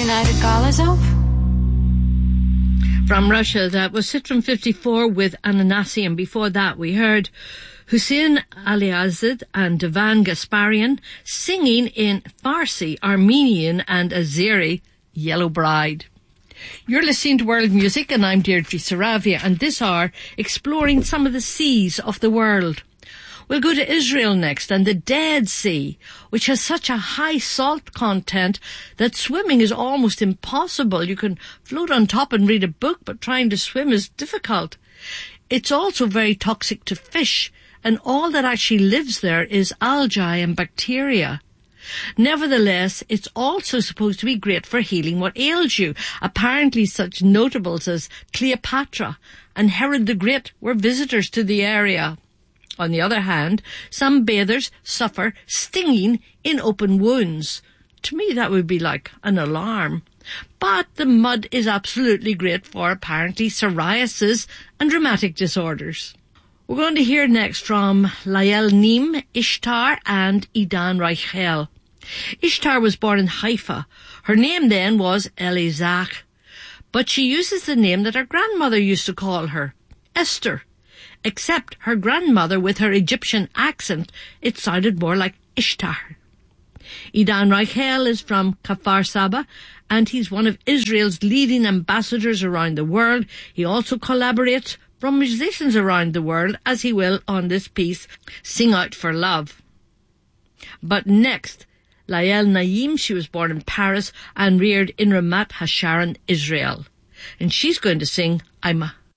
United Galazov? From Russia, that was Citron 54 with Ananasi, and before that we heard Hussein Aliazad and Divan Gasparian singing in Farsi, Armenian and Azeri, Yellow Bride. You're listening to World Music, and I'm Deirdre Saravia, and this hour exploring some of the seas of the world. We'll go to Israel next, and the Dead Sea, which has such a high salt content that swimming is almost impossible. You can float on top and read a book, but trying to swim is difficult. It's also very toxic to fish, and all that actually lives there is algae and bacteria. Nevertheless, it's also supposed to be great for healing what ails you. Apparently such notables as Cleopatra and Herod the Great were visitors to the area. On the other hand, some bathers suffer stinging in open wounds. To me, that would be like an alarm. But the mud is absolutely great for apparently psoriasis and rheumatic disorders. We're going to hear next from Lael Nim, Ishtar and Idan Reichel. Ishtar was born in Haifa. Her name then was Elizach, but she uses the name that her grandmother used to call her, Esther. Except her grandmother, with her Egyptian accent, it sounded more like Ishtar. Idan Reichel is from Kfar Saba, and he's one of Israel's leading ambassadors around the world. He also collaborates from musicians around the world, as he will on this piece, Sing Out for Love. But next, Lael Naim, she was born in Paris and reared in Ramat HaSharon, Israel. And she's going to sing I'm